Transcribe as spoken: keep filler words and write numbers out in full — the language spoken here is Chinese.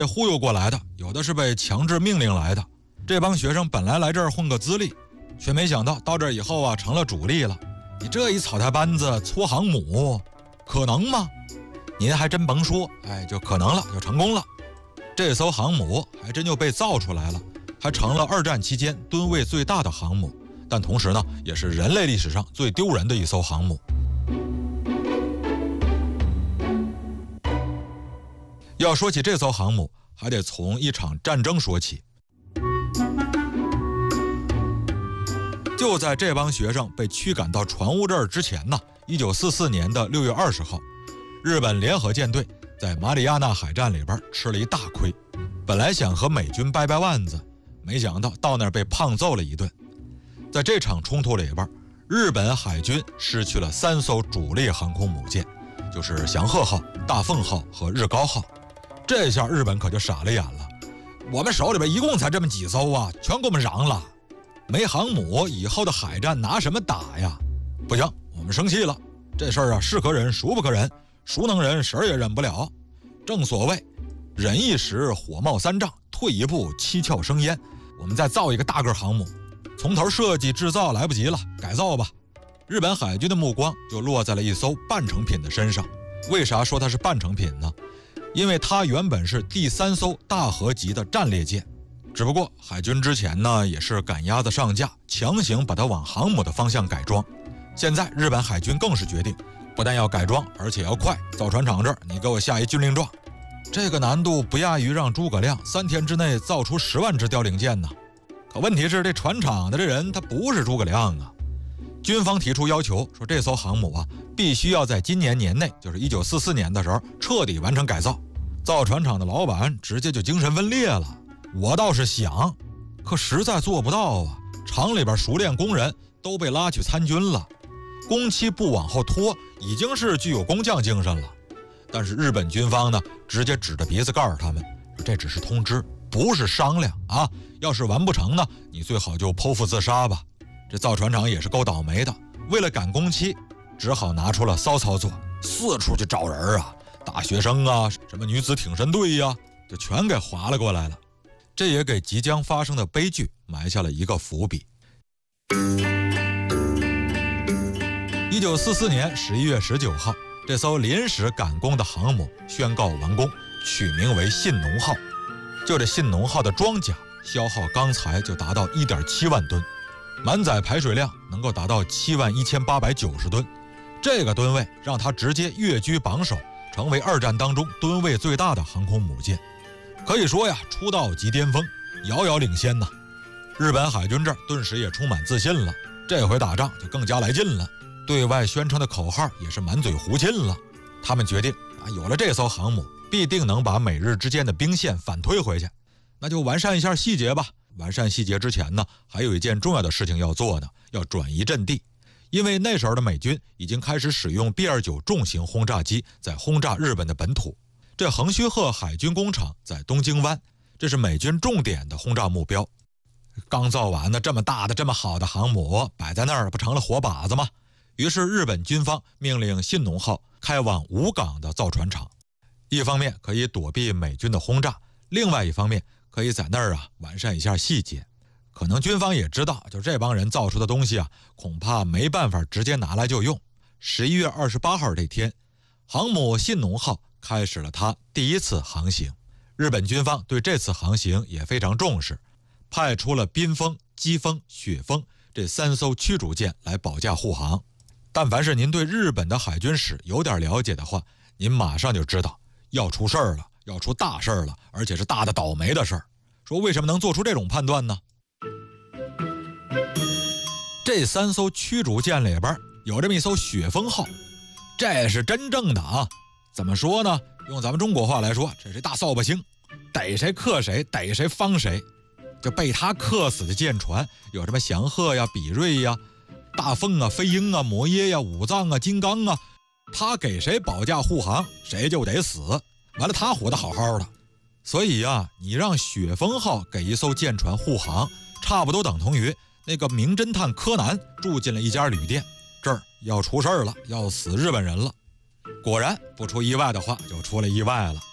被忽悠过来的，有的是被强制命令来的。这帮学生本来来这儿混个资历，却没想到到这儿以后啊，成了主力了。你这一草台班子搓航母，可能吗？您还真甭说，哎，就可能了，就成功了。这艘航母还真就被造出来了，还成了二战期间吨位最大的航母，但同时呢，也是人类历史上最丢人的一艘航母。要说起这艘航母，还得从一场战争说起。就在这帮学生被驱赶到船坞这儿之前呢，一九四四年的六月二十号，日本联合舰队在马里亚纳海战里边吃了一大亏。本来想和美军掰掰腕子，没想到到那儿被胖揍了一顿。在这场冲突里边，日本海军失去了三艘主力航空母舰，就是翔鹤号、大凤号和日高号。这下日本可就傻了眼了，我们手里边一共才这么几艘啊，全给我们嚷了。没航母，以后的海战拿什么打呀？不行，我们生气了。这事儿啊，是可忍，孰不可忍。孰能忍，谁也忍不了。正所谓，忍一时，火冒三丈；退一步，七窍生烟。我们再造一个大个航母，从头设计制造来不及了，改造吧。日本海军的目光就落在了一艘半成品的身上。为啥说它是半成品呢？因为它原本是第三艘大和级的战列舰。只不过海军之前呢也是赶鸭子上架，强行把它往航母的方向改装。现在日本海军更是决定，不但要改装，而且要快。造船厂这儿，你给我下一军令状。这个难度不亚于让诸葛亮三天之内造出十万只凋零舰呢。可问题是，这船厂的这人他不是诸葛亮啊。军方提出要求说，这艘航母啊必须要在今年年内，就是一九四四年的时候彻底完成改造。造船厂的老板直接就精神分裂了。我倒是想，可实在做不到啊！厂里边熟练工人都被拉去参军了，工期不往后拖，已经是具有工匠精神了。但是日本军方呢，直接指着鼻子告诉他们，这只是通知，不是商量啊！要是完不成呢，你最好就剖腹自杀吧。这造船厂也是够倒霉的，为了赶工期，只好拿出了骚操作，四处去找人啊，大学生啊，什么女子挺身队呀、啊，就全给划了过来了。这也给即将发生的悲剧埋下了一个伏笔。一九四四年十一月十九号，这艘临时赶工的航母宣告完工，取名为信浓号。就这信浓号的装甲消耗钢材就达到 一点七万吨，满载排水量能够达到七万一千八百九十吨。这个吨位让它直接跃居榜首，成为二战当中吨位最大的航空母舰。可以说呀，出道即巅峰，遥遥领先呐。日本海军这儿顿时也充满自信了，这回打仗就更加来劲了，对外宣称的口号也是满嘴胡沁了。他们决定啊，有了这艘航母，必定能把美日之间的兵线反推回去。那就完善一下细节吧。完善细节之前呢，还有一件重要的事情要做呢，要转移阵地。因为那时候的美军已经开始使用 B 二十九 重型轰炸机在轰炸日本的本土。这横须贺海军工厂在东京湾，这是美军重点的轰炸目标。刚造完的这么大的这么好的航母摆在那儿，不成了活靶子吗？于是日本军方命令信浓号开往武港的造船厂，一方面可以躲避美军的轰炸，另外一方面可以在那儿啊完善一下细节。可能军方也知道，就这帮人造出的东西啊，恐怕没办法直接拿来就用。十一月二十八号这天，航母信浓号开始了它第一次航行。日本军方对这次航行也非常重视，派出了滨风、疾风、雪风这三艘驱逐舰来保驾护航。但凡是您对日本的海军史有点了解的话，您马上就知道要出事儿了，要出大事儿了，而且是大的倒霉的事儿。说为什么能做出这种判断呢？这三艘驱逐舰里边有这么一艘雪风号，这是真正的啊，怎么说呢？用咱们中国话来说，这是大扫把星，逮谁克谁，逮谁方谁。就被他克死的舰船有什么翔鹤呀、比瑞呀、大凤啊、飞鹰啊、摩耶呀、武藏啊、金刚啊，他给谁保驾护航，谁就得死。完了，他活得好好的。所以呀、啊，你让雪风号给一艘舰船护航，差不多等同于那个名侦探柯南住进了一家旅店，这儿要出事儿了，要死日本人了。果然不出意外的话，就出了意外了。